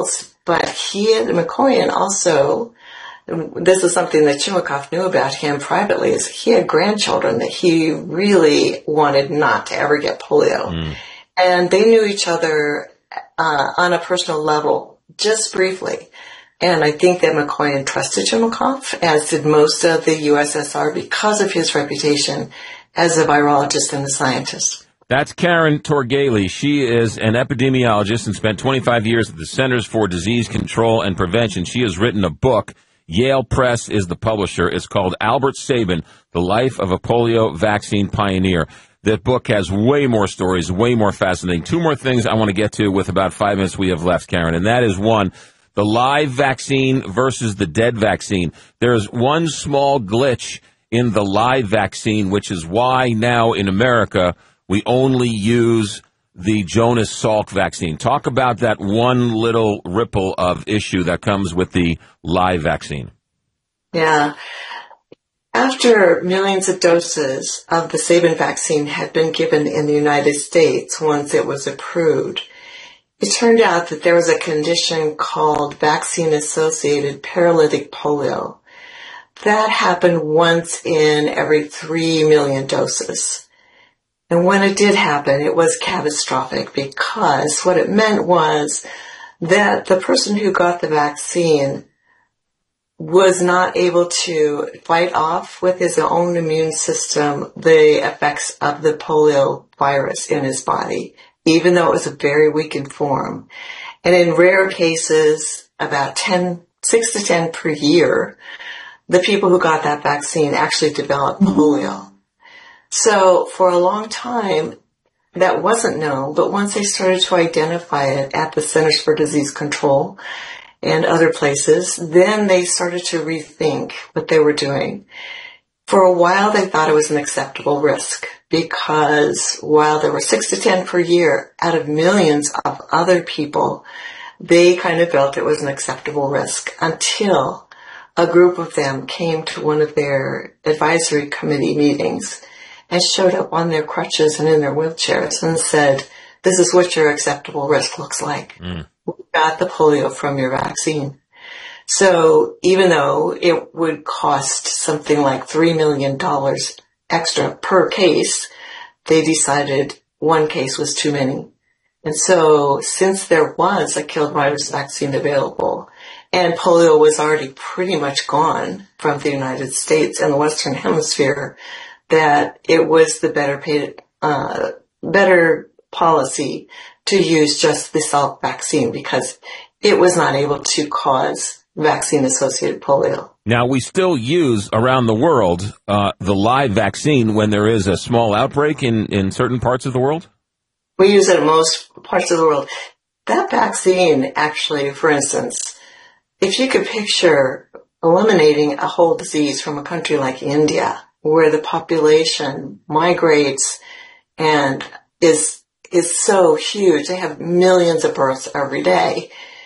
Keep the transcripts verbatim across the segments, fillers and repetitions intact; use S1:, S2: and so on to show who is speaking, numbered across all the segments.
S1: animals, but he and Mikoyan also, this is something that Chimilkov knew about him privately, is he had grandchildren that he really wanted not to ever get polio. Mm. And they knew each other uh, on a personal level, just briefly. And I think that Mikoyan trusted Chimilkov, as did most of the U S S R, because of his reputation as a virologist and a scientist.
S2: That's Karen Torghele. She is an epidemiologist and spent twenty-five years at the Centers for Disease Control and Prevention. She has written a book. Yale Press is the publisher. It's called Albert Sabin, The Life of a Polio Vaccine Pioneer. That book has way more stories, way more fascinating. Two more things I want to get to with about five minutes we have left, Karen, and that is one, the live vaccine versus the dead vaccine. There's one small glitch in the live vaccine, which is why now in America we only use the Jonas Salk vaccine. Talk about that one little ripple of issue that comes with the live vaccine.
S1: Yeah. After millions of doses of the Sabin vaccine had been given in the United States once it was approved, it turned out that there was a condition called vaccine-associated paralytic polio. That happened once in every three million doses. And when it did happen, it was catastrophic, because what it meant was that the person who got the vaccine was not able to fight off with his own immune system the effects of the polio virus in his body, even though it was a very weakened form. And in rare cases, about ten, six to ten per year, the people who got that vaccine actually developed polio. So for a long time, that wasn't known, but once they started to identify it at the Centers for Disease Control and other places, then they started to rethink what they were doing. For a while, they thought it was an acceptable risk, because while there were six to ten per year out of millions of other people, they kind of felt it was an acceptable risk until a group of them came to one of their advisory committee meetings and showed up on their crutches and in their wheelchairs and said, this is what your acceptable risk looks like. Mm. We got the polio from your vaccine. So even though it would cost something like three million dollars extra per case, they decided one case was too many. And so since there was a killed virus vaccine available, and polio was already pretty much gone from the United States and the Western Hemisphere, that it was the better paid, uh, better policy to use just the Salk vaccine, because it was not able to cause vaccine-associated polio.
S2: Now, we still use around the world uh, the live vaccine when there is a small outbreak in, in certain parts of the world?
S1: We use it in most parts of the world. That vaccine, actually, for instance, if you could picture eliminating a whole disease from a country like India, where the population migrates and is is so huge, they have millions of births every day,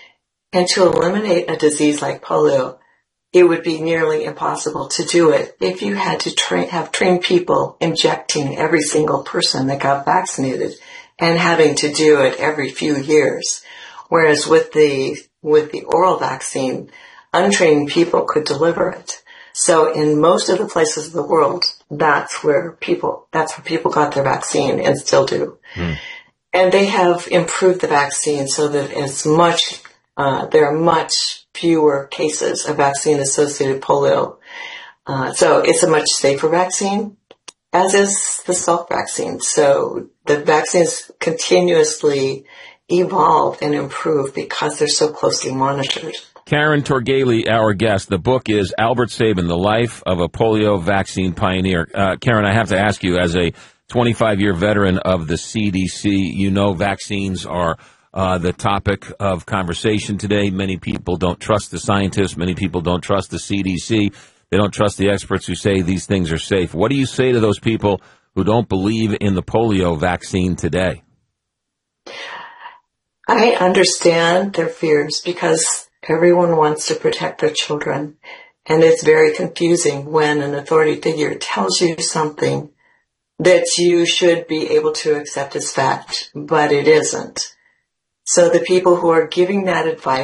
S1: and to eliminate a disease like polio, it would be nearly impossible to do it if you had to train, have trained people injecting every single person that got vaccinated and having to do it every few years. Whereas with the with the oral vaccine, untrained people could deliver it. So in most of the places of the world, that's where people, that's where people got their vaccine and still do. Mm. And they have improved the vaccine so that it's much, uh, there are much fewer cases of vaccine-associated polio. Uh, so it's a much safer vaccine, as is the Salk vaccine. So the vaccines continuously evolve and improve because they're so closely monitored.
S2: Karen Torghele, our guest. The book is Albert Sabin, The Life of a Polio Vaccine Pioneer. Uh, Karen, I have to ask you, as a twenty-five-year veteran of the C D C, you know vaccines are uh, the topic of conversation today. Many people don't trust the scientists. Many people don't trust the C D C. They don't trust the experts who say these things are safe. What do you say to those people who don't believe in the polio vaccine today?
S1: I understand their fears, because everyone wants to protect their children. And it's very confusing when an authority figure tells you something that you should be able to accept as fact, but it isn't. So the people who are giving that advice